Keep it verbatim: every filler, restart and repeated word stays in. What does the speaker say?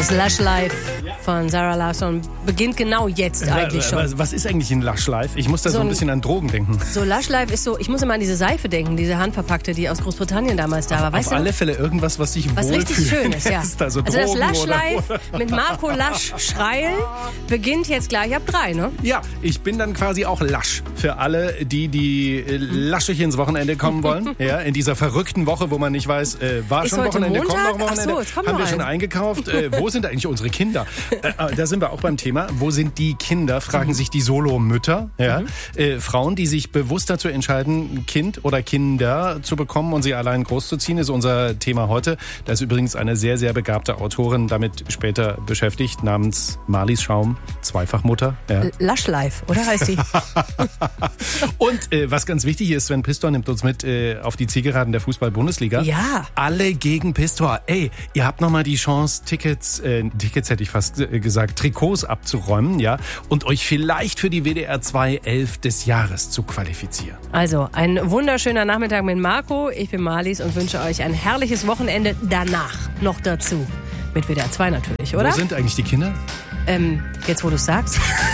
Das Lush Life von Zara Larsson beginnt genau jetzt eigentlich schon. Was, was ist eigentlich ein Lush Life? Ich muss da so, so ein bisschen an Drogen denken. So Lush Life ist so, ich muss immer an diese Seife denken, diese handverpackte, die aus Großbritannien damals da war. Auf, weißt auf du? alle Fälle irgendwas, was sich was wohlfühlt. richtig Schönes, ja. Also, also das Lush oder, Life oder. mit Marco Lasch Schreil beginnt jetzt gleich. Ich hab drei, ne? Ja, ich bin dann quasi auch lasch für alle, die die äh, laschig ins Wochenende kommen wollen. Ja, in dieser verrückten Woche, wo man nicht weiß, äh, war ist schon heute Wochenende, Montag? kommt noch Wochenende, Ach so, jetzt kommt haben noch wir schon eins. eingekauft. Äh, wo sind eigentlich unsere Kinder? Äh, da sind wir auch beim Thema. Wo sind die Kinder? Fragen mhm. sich die Solomütter. Ja? Mhm. Äh, Frauen, die sich bewusst dazu entscheiden, ein Kind oder Kinder zu bekommen und sie allein großzuziehen, ist unser Thema heute. Da ist übrigens eine sehr, sehr begabte Autorin damit später beschäftigt, namens Marlies Schaum, Zweifachmutter. Ja. Lush Life, oder heißt die? Und äh, was ganz wichtig ist, Sven Pistor nimmt uns mit äh, auf die Zielgeraden der Fußball-Bundesliga. Ja. Alle gegen Pistor. Ey, ihr habt nochmal die Chance, Tickets, äh, Tickets hätte ich fast äh, gesagt, Trikots abzuräumen, ja, und euch vielleicht für die W D R zwei Elf des Jahres zu qualifizieren. Also, ein wunderschöner Nachmittag mit Marco. Ich bin Marlies und wünsche euch ein herrliches Wochenende danach noch dazu. Mit W D R zwei natürlich, oder? Wo sind eigentlich die Kinder? Ähm, jetzt wo du es sagst.